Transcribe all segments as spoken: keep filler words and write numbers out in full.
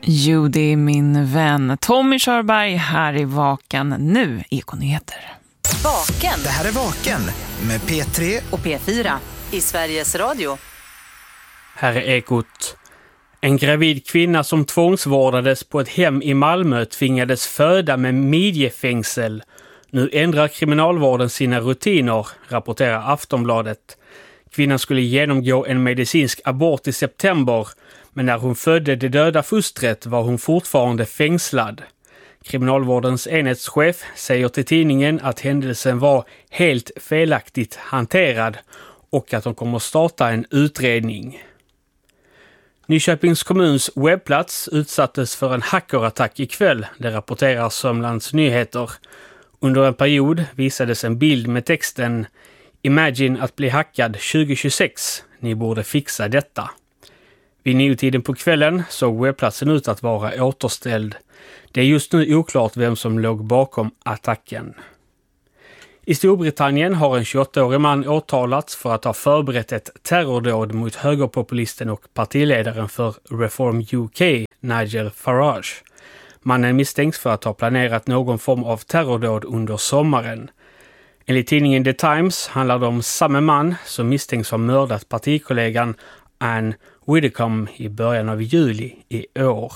Judy, min vän. Tommy Körberg här i Vaken. Nu Ekonyheter. Vaken. Det här är Vaken med P tre och P fyra i Sveriges Radio. Här är Ekot. En gravid kvinna som tvångsvårdades på ett hem i Malmö tvingades föda med midjefängsel. Nu ändrar kriminalvården sina rutiner, rapporterar Aftonbladet. Kvinnan skulle genomgå en medicinsk abort i september, men när hon födde det döda fostret var hon fortfarande fängslad. Kriminalvårdens enhetschef säger till tidningen att händelsen var helt felaktigt hanterad och att de kommer att starta en utredning. Nyköpings kommuns webbplats utsattes för en hackerattack ikväll, det rapporterar Sörmlands Nyheter. Under en period visades en bild med texten "Imagine att bli hackad tjugo tjugosex, ni borde fixa detta". Vid niotiden på kvällen såg webbplatsen ut att vara återställd. Det är just nu oklart vem som låg bakom attacken. I Storbritannien har en tjugoåttaårig man åtalats för att ha förberett ett terrordåd mot högerpopulisten och partiledaren för Reform U K, Nigel Farage. Mannen misstänks för att ha planerat någon form av terrordåd under sommaren. Enligt tidningen The Times handlar det om samma man som misstänks ha mördat partikollegan Anne Widdecombe i början av juli i år.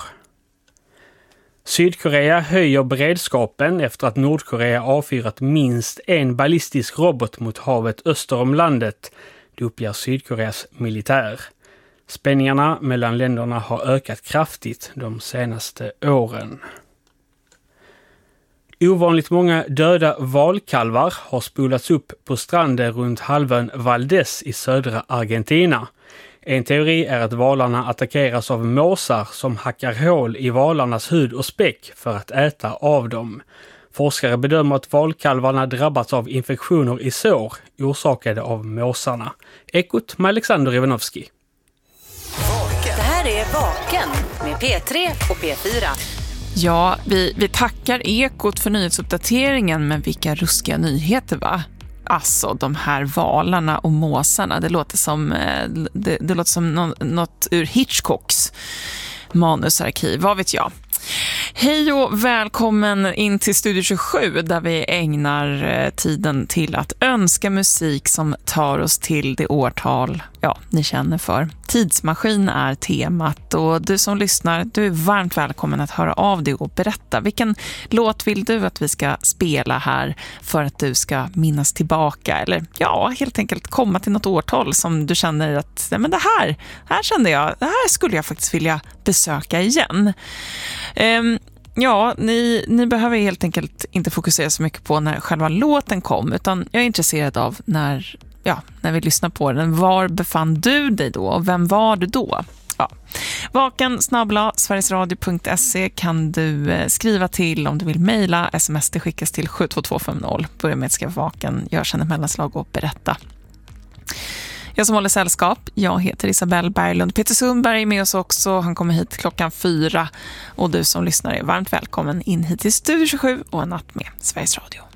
Sydkorea höjer beredskapen efter att Nordkorea avfyrat minst en ballistisk robot mot havet öster om landet, det uppger Sydkoreas militär. Spänningarna mellan länderna har ökat kraftigt de senaste åren. Ovanligt många döda valkalvar har spolats upp på stranden runt halvön Valdés i södra Argentina. En teori är att valarna attackeras av måsar som hackar hål i valarnas hud och späck för att äta av dem. Forskare bedömer att valkalvarna drabbats av infektioner i sår orsakade av måsarna. Ekot med Alexander Ivanovski. Det här är Vaken med P tre och P fyra. Ja, vi, vi tackar Ekot för nyhetsuppdateringen, men vilka ruskiga nyheter, va? Alltså, de här valarna och måsarna, det låter som, det, det låter som något, något ur Hitchcocks manusarkiv, vad vet jag. Hej och välkommen in till Studio tjugosju där vi ägnar tiden till att önska musik som tar oss till det årtal, ja, ni känner för. Tidsmaskin är temat och du som lyssnar, du är varmt välkommen att höra av dig och berätta. Vilken låt vill du att vi ska spela här för att du ska minnas tillbaka eller ja, helt enkelt komma till något årtal som du känner att nej, men det här, här kände jag, det här skulle jag faktiskt vilja besöka igen. Um, Ja, ni, ni behöver helt enkelt inte fokusera så mycket på när själva låten kom, utan jag är intresserad av när, ja, när vi lyssnar på den. Var befann du dig då och vem var du då? Ja. Vaken snabbla sverigesradio punkt se kan du skriva till om du vill mejla. Sms det skickas till sju två två fem noll. Börja med att skriva Vaken, gör sedan ett mellanslag och berätta. Jag som håller sällskap, jag heter Isabelle Berglund. Peter Sundberg är med oss också. Han kommer hit klockan fyra. Och du som lyssnar är varmt välkommen in hit till Studio tjugosju och en natt med Sveriges Radio.